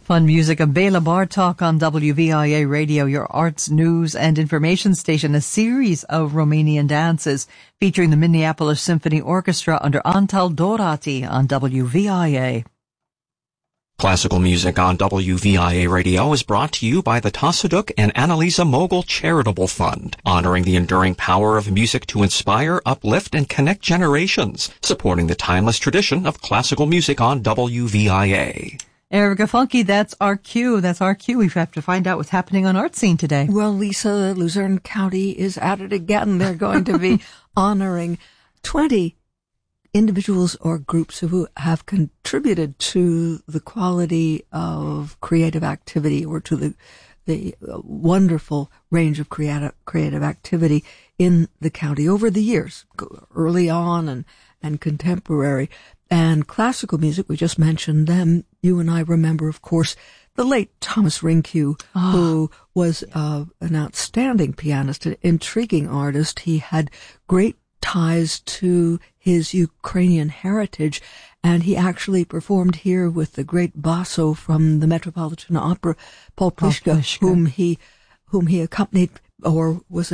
Fun music of Bela Bartok on WVIA Radio, your arts, news, and information station, a series of Romanian dances featuring the Minneapolis Symphony Orchestra under Antal Dorati on WVIA. Classical music on WVIA Radio is brought to you by the Tasaduk and Annalisa Mogul Charitable Fund, honoring the enduring power of music to inspire, uplift, and connect generations, supporting the timeless tradition of classical music on WVIA. Erica Funky, that's our cue. That's our cue. We have to find out what's happening on Art Scene today. Well, Lisa, Luzerne County is at it again. They're going to be honoring 20 individuals or groups who have contributed to the quality of creative activity or to the wonderful range of creative activity in the county over the years, early on and contemporary. And classical music, we just mentioned them. You and I remember, of course, the late Thomas Rynkiw, who was an outstanding pianist, an intriguing artist. He had great ties to his Ukrainian heritage, and he actually performed here with the great basso from the Metropolitan Opera, Paul Pliszka, whom he accompanied or was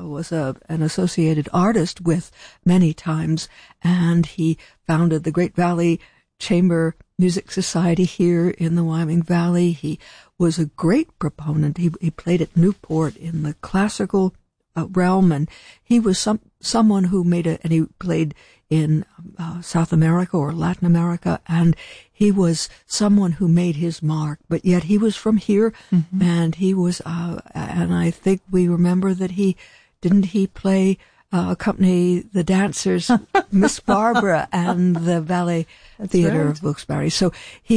an associated artist with many times, and he founded the Great Valley Chamber Music Society here in the Wyoming Valley. He was a great proponent. He played at Newport in the classical realm, and he was someone who and he played in South America or Latin America, and he was someone who made his mark, but yet he was from here, and he was, and I think we remember that didn't he play, accompany the dancers, Miss Barbara and the Ballet Theater of Wilkes-Barre. So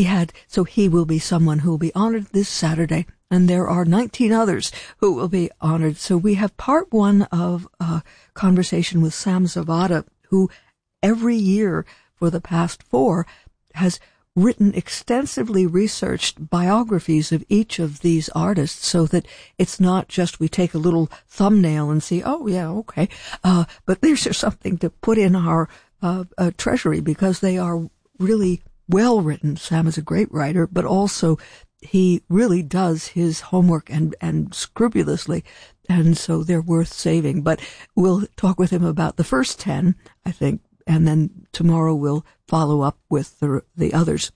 he will be someone who will be honored this Saturday, and there are 19 others who will be honored. So we have part one of a conversation with Sam Zavada, who every year for the past 4 has written extensively researched biographies of each of these artists, so that it's not just we take a little thumbnail and see, oh yeah, okay, but there's just something to put in our treasury, because they are really well written. Sam is a great writer, but also he really does his homework and scrupulously, and so they're worth saving. But we'll talk with him about the first 10, I think, and then tomorrow we'll follow up with the others.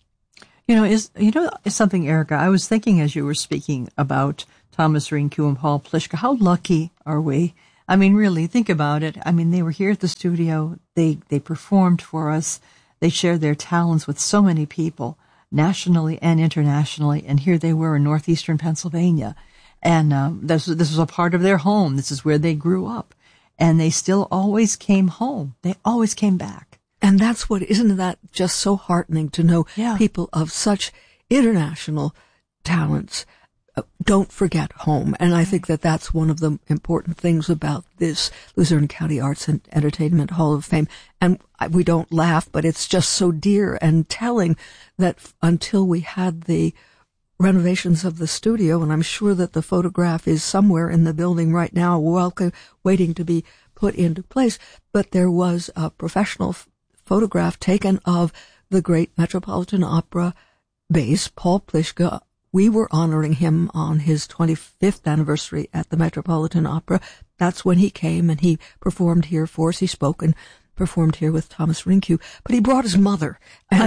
Is something, Erica, I was thinking as you were speaking about Thomas Rynkiw and Paul Pliszka, how lucky are we? I mean, really, think about it. I mean, they were here at the studio. They performed for us. They shared their talents with so many people, nationally and internationally. And here they were in northeastern Pennsylvania. And this was a part of their home. This is where they grew up. And they still always came home. They always came back. And isn't that just so heartening to know people of such international talents don't forget home. And I think that that's one of the important things about this Luzerne County Arts and Entertainment Hall of Fame. And we don't laugh, but it's just so dear and telling that until we had the renovations of the studio, and I'm sure that the photograph is somewhere in the building right now, waiting to be put into place, but there was a professional photograph taken of the great Metropolitan Opera bass, Paul Pliszka. We were honoring him on his 25th anniversary at the Metropolitan Opera. That's when he came and he performed here for us. He spoke and performed here with Thomas Rynkiw, but he brought his mother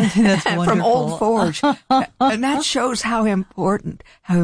from Old Forge. And that shows how important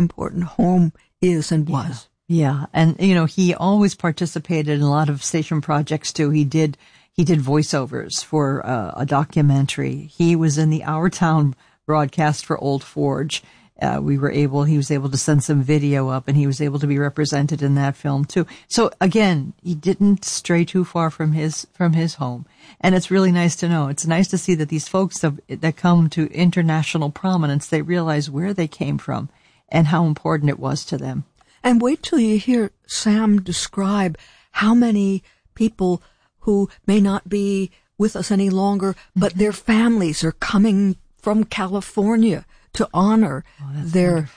home is and was. Yeah. And, he always participated in a lot of station projects too. He did voiceovers for a documentary. He was in the Our Town broadcast for Old Forge. He was able to send some video up, and he was able to be represented in that film too. So again, he didn't stray too far from his home. And it's really nice to know. It's nice to see that these folks that come to international prominence, they realize where they came from and how important it was to them. And wait till you hear Sam describe how many people who may not be with us any longer, but their families are coming from California to honor their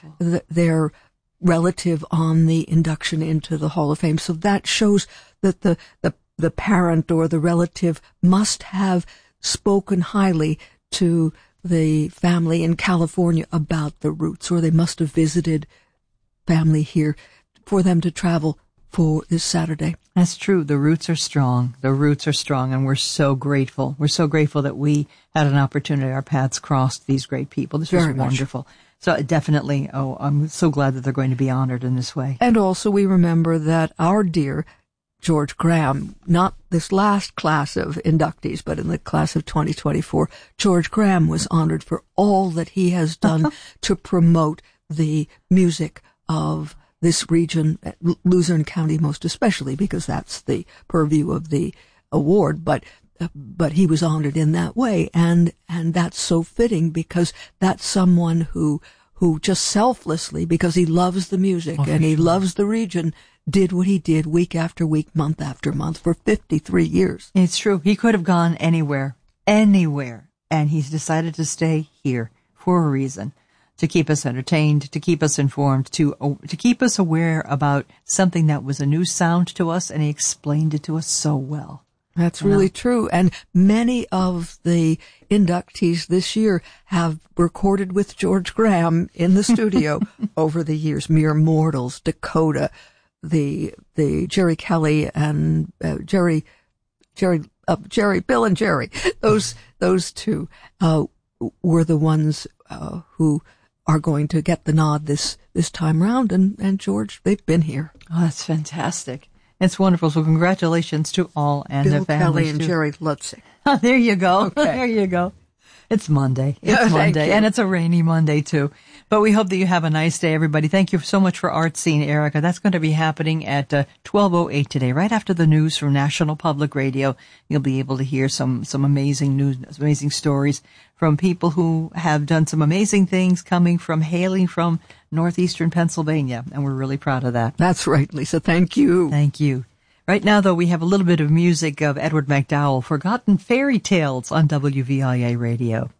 relative on the induction into the Hall of Fame. So that shows that the parent or the relative must have spoken highly to the family in California about the roots, or they must have visited family here for them to travel for this Saturday. That's true. The roots are strong. The roots are strong, and we're so grateful. We're so grateful that we had an opportunity. Our paths crossed these great people. This was wonderful. So definitely, I'm so glad that they're going to be honored in this way. And also we remember that our dear George Graham, not this last class of inductees, but in the class of 2024, George Graham was honored for all that he has done to promote the music of this region, Luzerne County most especially, because that's the purview of the award, but he was honored in that way, and that's so fitting, because that's someone who just selflessly, because he loves the music and he loves the region, did what he did week after week, month after month for 53 years. It's true. He could have gone anywhere, and he's decided to stay here for a reason. To keep us entertained, to keep us informed, to keep us aware about something that was a new sound to us, and he explained it to us so well. That's really true. And many of the inductees this year have recorded with George Graham in the studio over the years. Mere Mortals, Dakota, the Jerry Kelly and Bill and Jerry. Those two were the ones who are going to get the nod this time round, and George, they've been here. Oh, that's fantastic. It's wonderful. So congratulations to all and their families. Bill Kelly and Jerry Lutzig. Oh, there you go. Okay. There you go. It's Monday. It's Monday, and it's a rainy Monday too. But we hope that you have a nice day, everybody. Thank you so much for Art Scene, Erica. That's going to be happening at 12:08 today, right after the news from National Public Radio. You'll be able to hear some amazing news, amazing stories from people who have done some amazing things, hailing from northeastern Pennsylvania, and we're really proud of that. That's right, Lisa. Thank you. Thank you. Right now, though, we have a little bit of music of Edward MacDowell, Forgotten Fairy Tales on WVIA Radio.